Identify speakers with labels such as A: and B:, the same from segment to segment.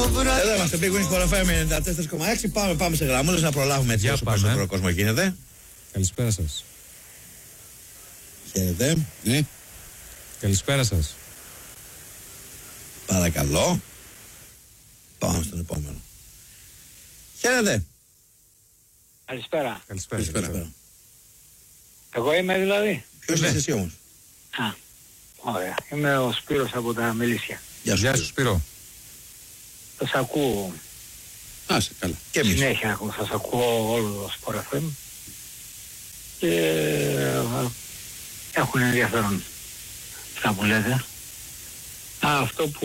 A: Εδώ είμαστε, Big Wings for FM 94,6. Πάμε σε γραμμούλες να προλάβουμε έτσι όσο περισσότερο κόσμο γίνεται.
B: Καλησπέρα σας.
A: Χαίρετε.
B: Ναι. Καλησπέρα σας.
A: Παρακαλώ. Πάμε στον επόμενο. Χαίρετε.
C: Καλησπέρα.
B: Καλησπέρα.
C: Εγώ είμαι δηλαδή.
A: Ποιος είσαι εσύ όμως?
C: Ωραία. Είμαι ο Σπύρος από τα Μελίσια.
B: Γεια σου Σπύρο.
C: Σας ακούω.
B: Άσε καλά.
A: Και εμείς.
C: Συνέχεια σας ακούω όλο το Sport FM. Και έχουν ενδιαφέρον αυτά που λέτε. Αυτό που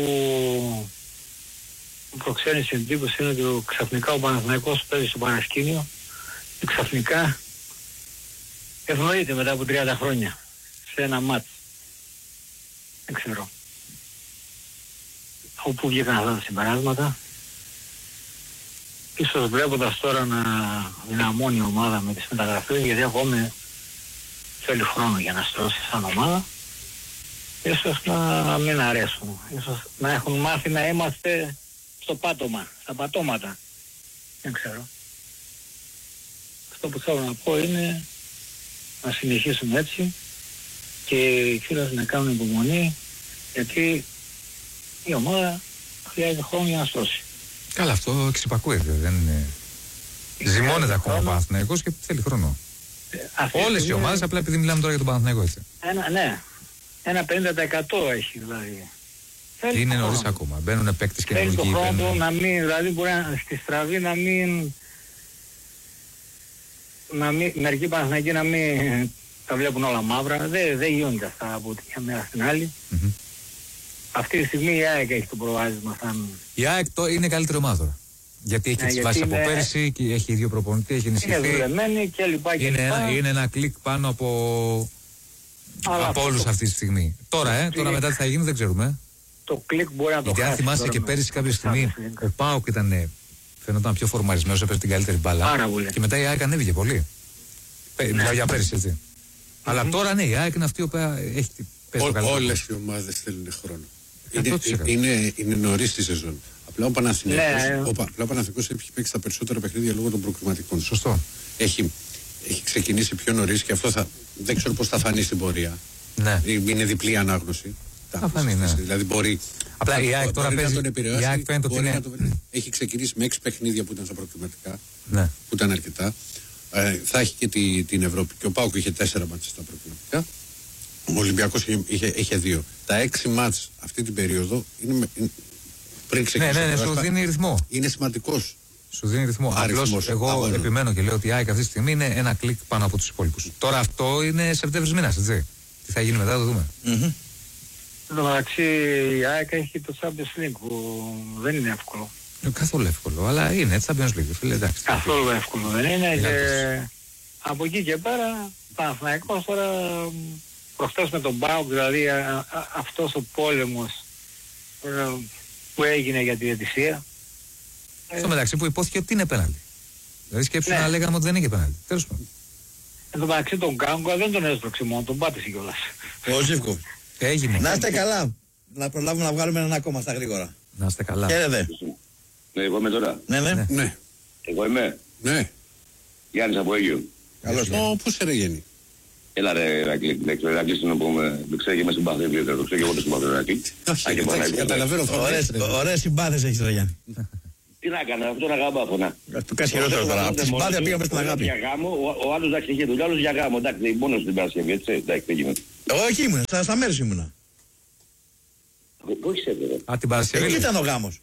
C: προξένει στην εντύπωση είναι ότι ξαφνικά ο Παναθηναϊκός παίζει στο παρασκήνιο και ξαφνικά ευνοείται μετά από 30 χρόνια σε ένα μάτς. Δεν ξέρω. Όπου βγήκαν αυτά τα συμπεράσματα. Ίσως βλέποντας τώρα να δυναμώνει η ομάδα με τις μεταγραφές, γιατί ακόμη θέλει χρόνο για να στρώσει σαν ομάδα. Ίσως να μην αρέσουν. Ίσως να έχουν μάθει να είμαστε στο πάτωμα, στα πατώματα. Δεν ξέρω. Αυτό που θέλω να πω είναι να συνεχίσουμε έτσι και οι φίλοι να κάνουν υπομονή, γιατί η ομάδα χρειάζεται χρόνο για να στρώσει.
B: Καλά, αυτό εξυπακούεται, δεν είναι... Ζυμώνεται ακόμα ο Παναθηναϊκός και θέλει χρόνο. Όλες οι ομάδες, απλά επειδή μιλάμε τώρα για τον Παναθηναϊκό, έτσι.
C: Ένα 50% έχει δηλαδή.
B: Είναι νωρίς ακόμα. Μπαίνουν παίκτες και
C: θέλει τον χρόνο να μην, δηλαδή μπορεί στη στραβή να μην μερικοί Παναθηναϊκοί να μην τα βλέπουν όλα μαύρα. Δεν γίνονται αυτά από τη μια μέρα στην άλλη. Αυτή τη στιγμή η ΑΕΚ έχει το προβάδισμα σαν...
B: Η ΑΕΚ είναι καλύτερη ομάδα τώρα. Γιατί έχει τις βάσεις από πέρσι, και έχει ίδιο προπονητή, έχει ενισχυθεί.
C: Είναι δουλεμένη και λοιπά.
B: Είναι ένα κλικ πάνω από όλους αυτή τη στιγμή. Τώρα μετά τι θα γίνει δεν ξέρουμε.
C: Το κλικ μπορεί να το χάσει.
B: Γιατί αν θυμάσαι και πέρυσι κάποια στιγμή ο ΠΑΟΚ φαινόταν πιο φορμαρισμένος, έπαιζε την καλύτερη μπάλα. Και μετά η ΑΕΚ ανέβηκε πολύ. Μιλάω για πέρυσι, έτσι. Αλλά τώρα ναι, η ΑΕΚ είναι αυτή η οποία έχει πέσει το καλύτερο.
D: Όλες οι ομάδες θέλουν χρόνο. Είναι νωρίς τη σεζόν. Απλά ο Παναθηναϊκός έχει παίξει τα περισσότερα παιχνίδια λόγω των προκριματικών.
B: Σωστό.
D: Έχει ξεκινήσει πιο νωρίς και αυτό δεν ξέρω πώς θα φανεί στην πορεία.
B: Ναι.
D: Είναι διπλή ανάγνωση.
B: Θα φανεί, ναι.
D: Δηλαδή μπορεί.
B: Απλά η ΑΕΚ τώρα παίζει. Η ΑΕΚ φαίνεται ότι είναι.
D: Έχει ξεκινήσει με 6 παιχνίδια που ήταν στα προκριματικά.
B: Ναι.
D: Που ήταν αρκετά. Θα έχει και την Ευρώπη. Και ο ΠΑΟΚ είχε 4 μάτς στα προκριματικά. Ο Ολυμπιακός είχε 2. Τα 6 μάτς αυτή την περίοδο είναι πριν ξεκινήσει.
B: Ναι, σου δίνει ρυθμό.
D: Είναι σημαντικός.
B: Σου δίνει ρυθμό. Απλώς εγώ επιμένω και λέω ότι η ΑΕΚ αυτή τη στιγμή είναι ένα κλικ πάνω από τους υπόλοιπους. Τώρα αυτό είναι Σεπτέμβρης μήνας, έτσι. Τι θα γίνει μετά, το δούμε.
C: Εν τω μεταξύ η ΑΕΚ έχει το Champions League που δεν είναι εύκολο.
B: Καθόλου εύκολο, αλλά είναι Champions League, φίλε, εντάξει.
C: Καθόλου εύκολο δεν είναι και από εκεί και πέρα Παναθηναϊκός τώρα προχτές με τον ΠΑΟΚ, δηλαδή αυτός ο πόλεμος που έγινε για τη διαιτησία.
B: Στο μεταξύ που υπόθηκε ότι είναι πέναλτι. Δηλαδή σκέψου να λέγαμε ότι δεν είναι πέναλτι. Τέλος πάντων.
C: Εν τω μεταξύ τον Γκάγκο δεν τον έσπρωξε μόνο, τον πάτησε κιόλας.
A: Ο Ζήφκο.
B: Έγινε.
A: Να είστε καλά. Να προλάβουμε να βγάλουμε ένα ακόμα στα γρήγορα.
B: Να είστε καλά.
A: Χαίρετε.
E: Ναι, εγώ είμαι τώρα.
A: Ναι.
E: Εγώ είμαι.
D: Ναι.
E: Γιάννης από Αίγυο.
A: Καλώς.
D: Πώς είναι Γέννη?
E: Έλα ρε Ρακλή, Ρακλής είναι που το ξέρω και με συμπάθει ιδιαίτερα, το ξέρω και εγώ το συμπάθει Ρακλή.
D: Καταλαβαίνω.
A: Ωραίες συμπάθειες έχεις ρε Γιάννη.
E: Τι να κάνω, αυτό είναι αγάπη.
A: Του κάνεις χειρότερο τώρα. Από τη συμπάθεια πήγαμε στην αγάπη.
E: Για γάμο, ο άλλος εντάξει είχε δουλειά, ο άλλος για γάμο, εντάξει, μόνος στην Παρασκευή, έτσι, εντάξει, δεν γίνεται.
A: Όχι ήμουνα, στα μέρες ήμουνα.
E: Πού έχεις έρθει?
B: Α, την Παρασκευή.
A: Εκεί ήταν ο γάμος.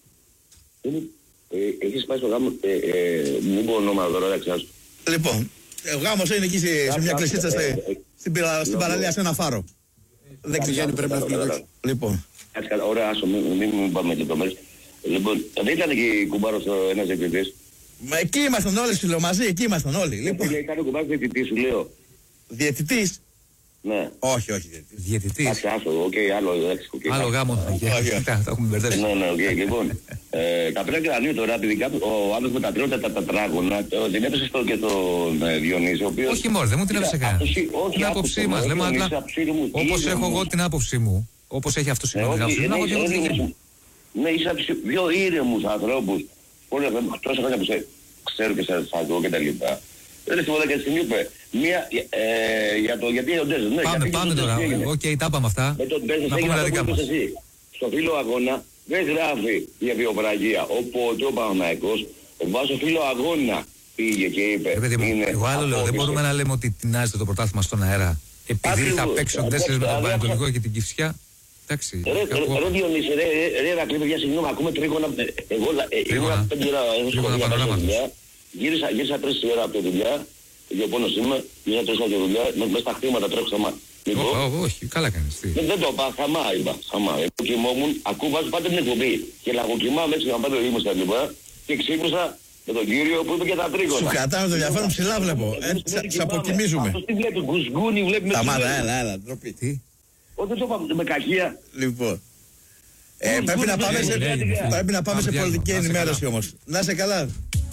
E: Έχεις πάει στο γάμο, μην πω ονόματα τώρα, εντάξει.
A: Λοιπόν, ο γάμος είναι εκεί σε μια κλεισίτσα στην παραλία σε ένα φάρο. Δεν ξέρω, πρέπει να φιλοδέξω. Λοιπόν.
E: Ωραία, άσο, μην πάμε με λεπτομέρειες. Λοιπόν, δεν ήταν και η κουμπάρος ένας διαιτητής?
A: Εκεί ήμασταν όλοι, σου λέω, μαζί, εκεί ήμασταν όλοι.
E: Λοιπόν. Ήταν ο κουμπάρος διαιτητής, σου λέω.
A: Διαιτητής?
E: Ναι.
A: Όχι
B: διαιτητής.
E: Άσο, άλλο, εντάξει.
B: Άλλο γάμο. Θα έχουμε μπερδέψει.
E: Ναι, οκ, λοιπόν. Τα πέρα και τα τώρα, επειδή ο άλλος με τα τριώτα τα τετράγωνα, την έπεσε και τον Διονύση, ο οποίος...
B: Όχι μόνο, δεν μου την έπεσε κανένα. Την άποψή μας, λέμε απλά. Όπως έχω εγώ την άποψή μου, όπως έχει αυτός η άποψή μου,
E: Ναι, είσαι από τους πιο ήρεμους ανθρώπους. Τόσα χρόνια που σε ξέρω και σε ακούω και τα λοιπά. Δεν είναι τίποτα και στην είπε. Γιατί ο Ντέζος. Ναι,
B: πάμε τώρα. Οκ, τα είπαμε αυτά. Να πούμε τα δικά μας.
E: Στο φύλλο αγώνα δεν γράφει για βιοπραγία. Οπότε ο Παναθηναϊκός βάζει φύλλο αγώνα πήγε και είπε.
B: Εγώ άλλο λέω, δεν μπορούμε να λέμε ότι τεινάζεται το πρωτάθλημα στον αέρα. Επειδή θα παίξουν 4 με τον Πανετολικό και την Κυφσιά. Εντάξει.
E: Ρε Διονύση, ρε Ρακλή, παιδιά, συγγνώμη, ακούμε τρίγωνα. Εγώ ήμουν 5 ώρα, γύρισα 3 ώρα από τη δουλειά, γεωπόνος είμαι, γύρισα 3 ώρα από τη δουλειά, μέσα στα χτήματα τρέχω σταμά.
B: Όχι, καλά κάνεις.
E: Δεν το είπα, χαμά. Εγώ κοιμόμουν, ακούβαζα πάντα την εκπομπή και λαγοκοιμάμαι έτσι να πάτε ήμουν στα λοιπά και ξύπνησα με τον κύριο που είπε και τα τρίγωνα.
A: Σου κρατάμε το ενδιαφέρον ψηλά βλέπω, σε αποκοιμίζουμε.
E: Αυτός τι βλέπει, γκουσγκούνι βλέπει με
A: τα μάνα, έλα, ντροπή. Τι.
E: Όχι, δεν το είπαμε με κακία.
A: Λοιπόν. Πρέπει να πάμε σε πολιτική ενημέρωση όμως. Να είσαι καλά.